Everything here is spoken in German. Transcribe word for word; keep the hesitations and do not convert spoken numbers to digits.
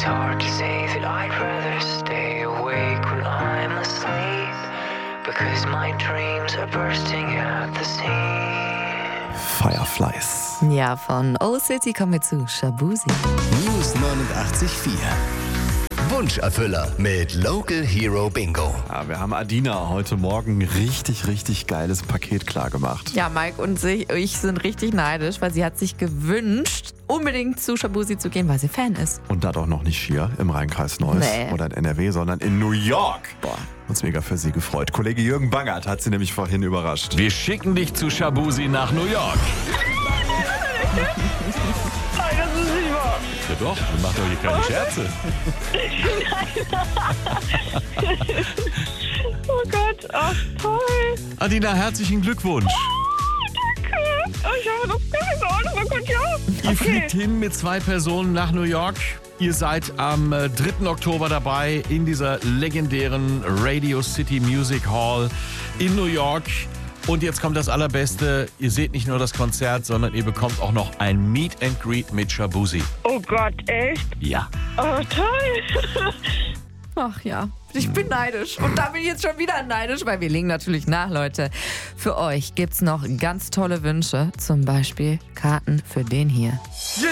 hard to say that I'd rather stay awake when I'm asleep, because my dreams are bursting at the seams. Fireflies. Ja, von Old City kommen wir zu Shaboozey. News neunundachtzig Komma vier. Wunscherfüller mit Local Hero Bingo. Ja, wir haben Adina heute Morgen richtig, richtig geiles Paket klargemacht. Ja, Mike und ich, ich sind richtig neidisch, weil sie hat sich gewünscht, unbedingt zu Shaboozey zu gehen, weil sie Fan ist. Und da doch noch nicht hier im Rhein-Kreis Neuss Nee. oder in N R W, sondern in New York. Boah. Uns mega für sie gefreut. Kollege Jürgen Bangert hat sie nämlich vorhin überrascht. Wir schicken dich zu Shaboozey nach New York. Nein, das ist nicht wahr. Ja doch, wir machen doch hier keine Scherze. Oh Gott, ach toll. Adina, herzlichen Glückwunsch. Oh, ich habe noch keine Ahnung. Oh Gott, ja. Ihr fliegt hin mit zwei Personen nach New York. Ihr seid am äh, dritten Oktober dabei in dieser legendären Radio City Music Hall in New York. Und jetzt kommt das Allerbeste. Ihr seht nicht nur das Konzert, sondern ihr bekommt auch noch ein Meet and Greet mit Shaboozey. Oh Gott, echt? Ja. Oh, toll. Ach ja, ich bin neidisch. Und da bin ich jetzt schon wieder neidisch, weil wir legen natürlich nach, Leute. Für euch gibt's noch ganz tolle Wünsche. Zum Beispiel Karten für den hier.